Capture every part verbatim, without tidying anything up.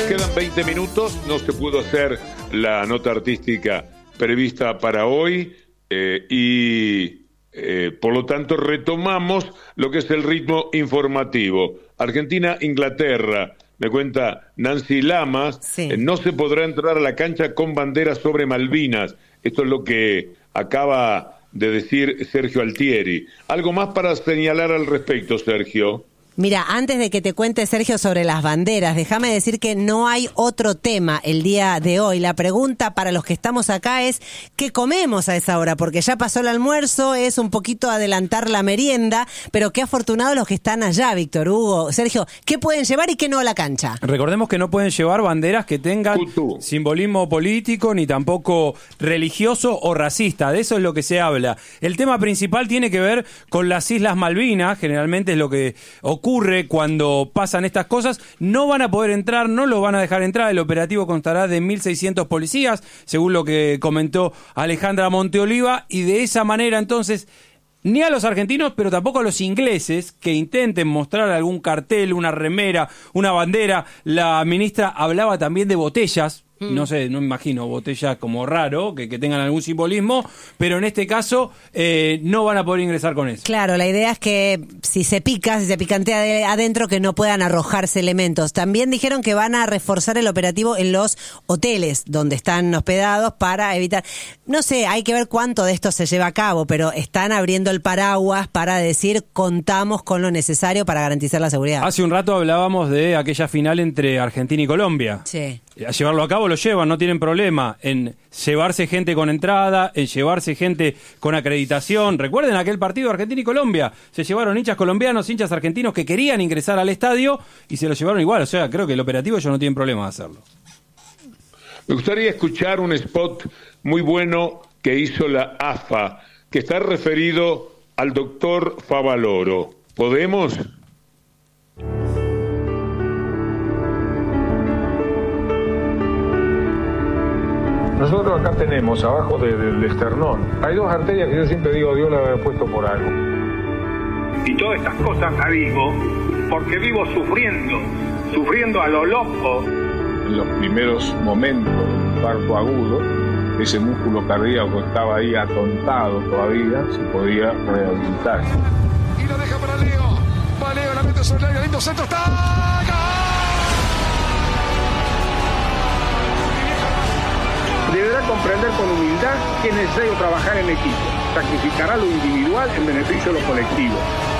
quedan veinte minutos, no se pudo hacer la nota artística prevista para hoy eh, y eh, por lo tanto retomamos lo que es el ritmo informativo. Argentina-Inglaterra, me cuenta Nancy Lamas, sí. eh, no se podrá entrar a la cancha con banderas sobre Malvinas. Esto es lo que acaba de decir Sergio Altieri. ¿Algo más para señalar al respecto, Sergio? Mira, antes de que te cuente, Sergio, sobre las banderas, déjame decir que no hay otro tema el día de hoy. La pregunta para los que estamos acá es, ¿qué comemos a esa hora? Porque ya pasó el almuerzo, es un poquito adelantar la merienda, pero qué afortunados los que están allá, Víctor Hugo. Sergio, ¿qué pueden llevar y qué no a la cancha? Recordemos que no pueden llevar banderas que tengan Tutú. simbolismo político ni tampoco religioso o racista. De eso es lo que se habla. El tema principal tiene que ver con las Islas Malvinas, generalmente es lo que ocurre cuando pasan estas cosas. No van a poder entrar, no los van a dejar entrar. El operativo constará de mil seiscientos policías, según lo que comentó Alejandra Monteoliva, y de esa manera entonces ni a los argentinos, pero tampoco a los ingleses que intenten mostrar algún cartel, una remera, una bandera. La ministra hablaba también de botellas. No sé, no me imagino botellas como raro, que, que tengan algún simbolismo, pero en este caso eh, no van a poder ingresar con eso. Claro, la idea es que si se pica, si se picantea de adentro, que no puedan arrojarse elementos. También dijeron que van a reforzar el operativo en los hoteles donde están hospedados para evitar... No sé, hay que ver cuánto de esto se lleva a cabo, pero están abriendo el paraguas para decir contamos con lo necesario para garantizar la seguridad. Hace un rato hablábamos de aquella final entre Argentina y Colombia. Sí. A llevarlo a cabo lo llevan, no tienen problema en llevarse gente con entrada, en llevarse gente con acreditación. Recuerden aquel partido Argentina y Colombia, se llevaron hinchas colombianos, hinchas argentinos que querían ingresar al estadio y se lo llevaron igual. O sea, creo que el operativo ellos no tienen problema de hacerlo. Me gustaría escuchar un spot muy bueno que hizo la A F A, que está referido al doctor Favaloro. ¿Podemos? Nosotros acá tenemos, abajo de, de, del esternón, hay dos arterias que yo siempre digo, Dios las había puesto por algo. Y todas estas cosas las digo porque vivo sufriendo, sufriendo a lo loco. En los primeros momentos del parto agudo, ese músculo cardíaco estaba ahí atontado todavía, se podía rehabilitar. Y lo deja para Leo, va Leo, la mete sobre el lindo centro, está... Deberá comprender con humildad que es necesario trabajar en equipo. Sacrificará lo individual en beneficio de lo colectivo.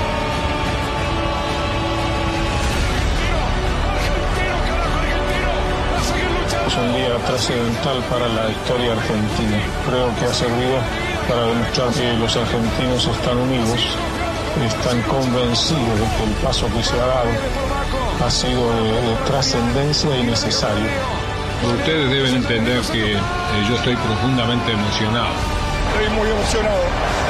Es un día trascendental para la historia argentina. Creo que ha servido para demostrar que los argentinos están unidos, están convencidos de que el paso que se ha dado ha sido de, de trascendencia y necesario. Ustedes deben entender que eh, yo estoy profundamente emocionado. Estoy muy emocionado.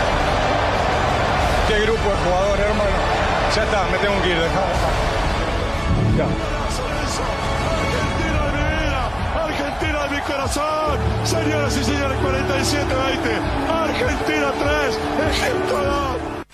Qué grupo de jugadores, hermano. Ya está, me tengo que ir, dejá. Ya. Argentina de mi vida, Argentina de mi corazón. Señoras y señores, cuarenta y siete veinte. Argentina tres, Egipto dos.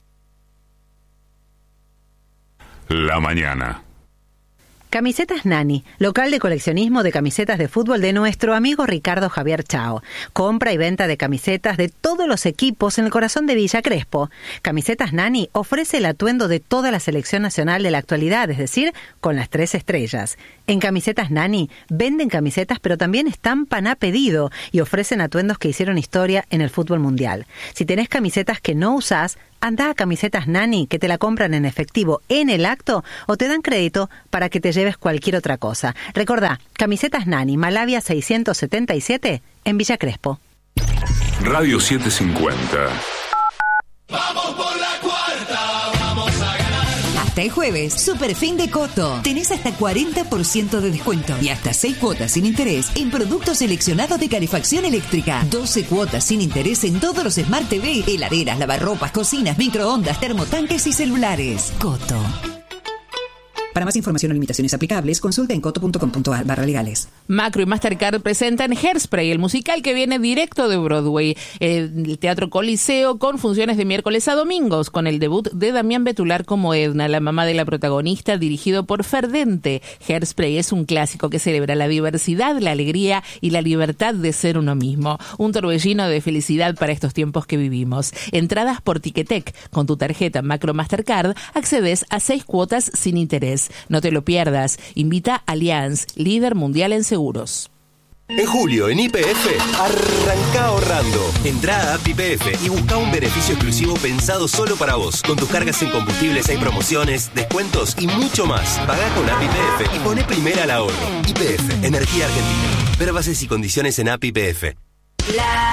La mañana. Camisetas Nani, local de coleccionismo de camisetas de fútbol de nuestro amigo Ricardo Javier Chao. Compra y venta de camisetas de todos los equipos en el corazón de Villa Crespo. Camisetas Nani ofrece el atuendo de toda la selección nacional de la actualidad, es decir, con las tres estrellas. En Camisetas Nani venden camisetas, pero también estampan a pedido y ofrecen atuendos que hicieron historia en el fútbol mundial. Si tenés camisetas que no usás, anda a Camisetas Nani, que te la compran en efectivo en el acto o te dan crédito para que te lleves cualquier otra cosa. Recordá, Camisetas Nani, Malavia seiscientos setenta y siete, en Villa Crespo. Radio setecientos cincuenta. Vamos por la cuarta, vamos a ganar. Hasta el jueves, super fin de Coto. Tenés hasta cuarenta por ciento de descuento y hasta seis cuotas sin interés en productos seleccionados de calefacción eléctrica. doce cuotas sin interés en todos los Smart T V, heladeras, lavarropas, cocinas, microondas, termotanques y celulares. Coto. Para más información o limitaciones aplicables, consulta en coto punto com punto a r barra legales. Macro y Mastercard presentan Hairspray, el musical que viene directo de Broadway. El Teatro Coliseo con funciones de miércoles a domingos, con el debut de Damián Betular como Edna, la mamá de la protagonista, dirigido por Ferdente. Hairspray es un clásico que celebra la diversidad, la alegría y la libertad de ser uno mismo. Un torbellino de felicidad para estos tiempos que vivimos. Entradas por Ticketek. Con tu tarjeta Macro Mastercard accedes a seis cuotas sin interés. No te lo pierdas. Invita Allianz, líder mundial en seguros. En julio, en Y P F, arranca ahorrando. Entrá a App Y P F y busca un beneficio exclusivo pensado solo para vos. Con tus cargas en combustibles hay promociones, descuentos y mucho más. Pagá con App Y P F y poné primera al ahorro. Y P F, Energía Argentina. Ver bases y condiciones en App Y P F. La